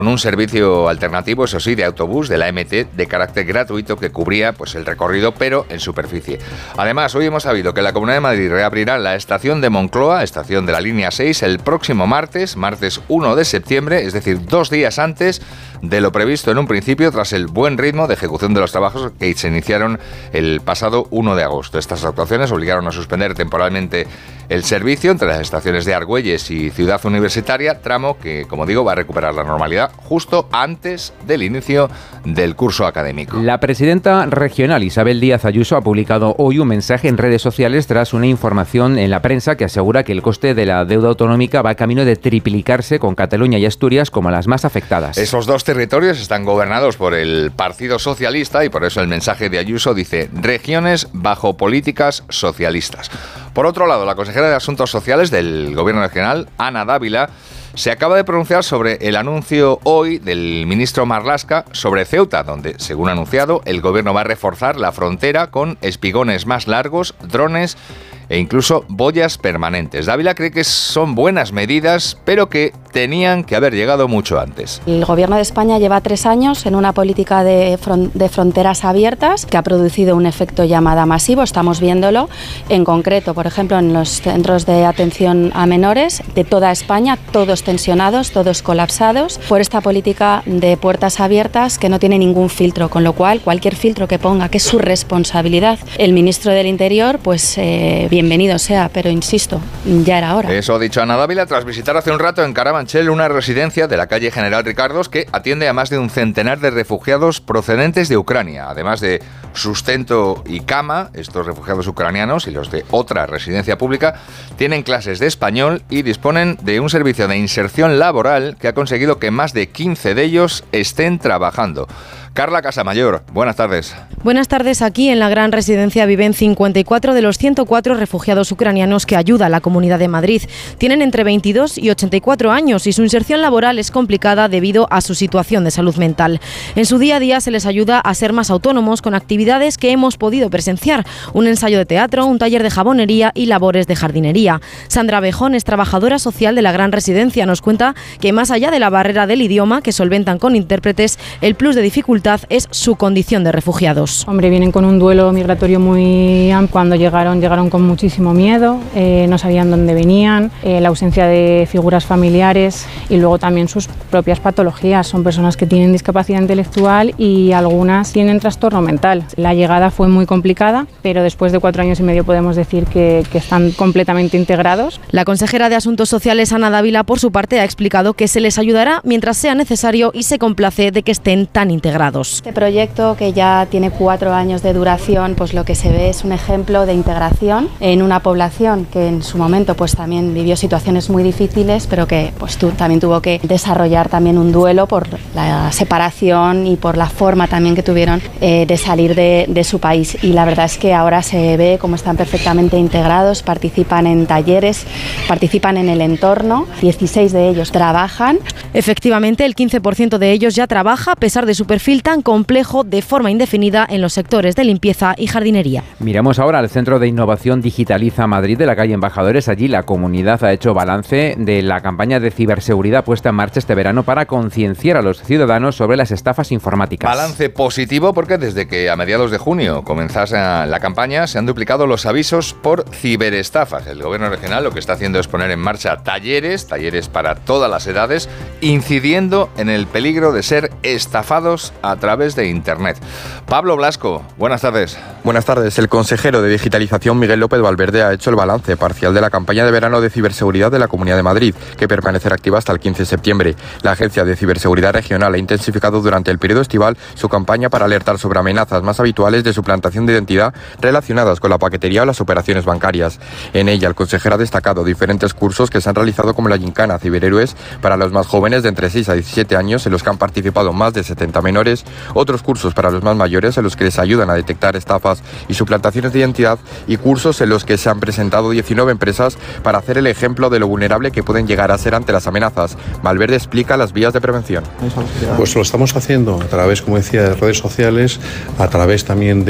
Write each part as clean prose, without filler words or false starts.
con un servicio alternativo, eso sí, de autobús de la MT de carácter gratuito que cubría pues el recorrido, pero en superficie. Además, hoy hemos sabido que la Comunidad de Madrid reabrirá la estación de Moncloa, estación de la línea 6, el próximo martes 1 de septiembre, es decir, 2 días antes de lo previsto en un principio, tras el buen ritmo de ejecución de los trabajos que se iniciaron el pasado 1 de agosto. Estas actuaciones obligaron a suspender temporalmente el servicio entre las estaciones de Argüelles y Ciudad Universitaria, tramo que, como digo, va a recuperar la normalidad justo antes del inicio del curso académico. La presidenta regional Isabel Díaz Ayuso ha publicado hoy un mensaje en redes sociales tras una información en la prensa que asegura que el coste de la deuda autonómica va camino de triplicarse, con Cataluña y Asturias como las más afectadas. Esos dos territorios están gobernados por el Partido Socialista y por eso el mensaje de Ayuso dice: regiones bajo políticas socialistas. Por otro lado, la consejera de Asuntos Sociales del Gobierno regional, Ana Dávila, se acaba de pronunciar sobre el anuncio hoy del ministro Marlaska sobre Ceuta, donde, según ha anunciado, el gobierno va a reforzar la frontera con espigones más largos, drones e incluso boyas permanentes. Dávila cree que son buenas medidas, pero que tenían que haber llegado mucho antes. El Gobierno de España lleva 3 años en una política de fronteras abiertas que ha producido un efecto llamada masivo. Estamos viéndolo en concreto, por ejemplo, en los centros de atención a menores de toda España, todos tensionados, todos colapsados, por esta política de puertas abiertas que no tiene ningún filtro, con lo cual cualquier filtro que ponga, que es su responsabilidad, el ministro del Interior, pues bienvenido sea, pero insisto, ya era hora. Eso ha dicho Ana Dávila tras visitar hace un rato en Carabanchel una residencia de la calle General Ricardos que atiende a más de un centenar de refugiados procedentes de Ucrania. Además de sustento y cama, estos refugiados ucranianos y los de otra residencia pública tienen clases de español y disponen de un servicio de inserción laboral que ha conseguido que más de 15 de ellos estén trabajando. Carla Casamayor, buenas tardes. Buenas tardes. Aquí en la gran residencia viven 54 de los 104 refugiados ucranianos que ayuda a la Comunidad de Madrid. Tienen entre 22 y 84 años y su inserción laboral es complicada debido a su situación de salud mental. En su día a día se les ayuda a ser más autónomos con actividades que hemos podido presenciar: un ensayo de teatro, un taller de jabonería y labores de jardinería. Sandra Bejón es trabajadora social de la gran residencia. Nos cuenta que más allá de la barrera del idioma que solventan con intérpretes, el plus de dificultad es su condición de refugiados. Hombre, vienen con un duelo migratorio muy amplio. Cuando llegaron con muchísimo miedo, no sabían dónde venían, la ausencia de figuras familiares y luego también sus propias patologías. Son personas que tienen discapacidad intelectual y algunas tienen trastorno mental. La llegada fue muy complicada, pero después de 4 años y medio podemos decir que están completamente integrados. La consejera de Asuntos Sociales, Ana Dávila, por su parte, ha explicado que se les ayudará mientras sea necesario y se complace de que estén tan integrados. Este proyecto, que ya tiene 4 años de duración, pues lo que se ve es un ejemplo de integración en una población que en su momento pues también vivió situaciones muy difíciles, pero que pues también tuvo que desarrollar también un duelo por la separación y por la forma también que tuvieron de salir de su país. Y la verdad es que ahora se ve cómo están perfectamente integrados, participan en talleres, participan en el entorno, 16 de ellos trabajan. Efectivamente, el 15% de ellos ya trabaja, a pesar de su perfil tan complejo, de forma indefinida en los sectores de limpieza y jardinería. Miramos ahora al Centro de Innovación Digitaliza Madrid de la calle Embajadores. Allí la comunidad ha hecho balance de la campaña de ciberseguridad puesta en marcha este verano para concienciar a los ciudadanos sobre las estafas informáticas. Balance positivo porque desde que a mediados de junio comenzase la campaña se han duplicado los avisos por ciberestafas. El gobierno regional lo que está haciendo es poner en marcha talleres para todas las edades, incidiendo en el peligro de ser estafados a través de Internet. Pablo Blasco, buenas tardes. Buenas tardes. El consejero de Digitalización, Miguel López Valverde, ha hecho el balance parcial de la campaña de verano de ciberseguridad de la Comunidad de Madrid, que permanecerá activa hasta el 15 de septiembre. La Agencia de Ciberseguridad Regional ha intensificado durante el periodo estival su campaña para alertar sobre amenazas más habituales de suplantación de identidad relacionadas con la paquetería o las operaciones bancarias. En ella, el consejero ha destacado diferentes cursos que se han realizado, como la Gincana Ciberhéroes para los más jóvenes de entre 6 a 17 años, en los que han participado más de 70 menores, otros cursos para los más mayores en los que les ayudan a detectar estafas y suplantaciones de identidad, y cursos en los que se han presentado 19 empresas para hacer el ejemplo de lo vulnerable que pueden llegar a ser ante las amenazas. Valverde explica las vías de prevención. Pues lo estamos haciendo a través, como decía, de redes sociales, a través también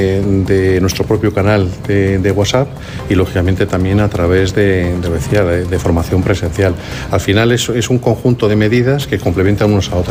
de nuestro propio canal de WhatsApp y lógicamente también a través de formación presencial. Al final es un conjunto de medidas que complementan unos a otros.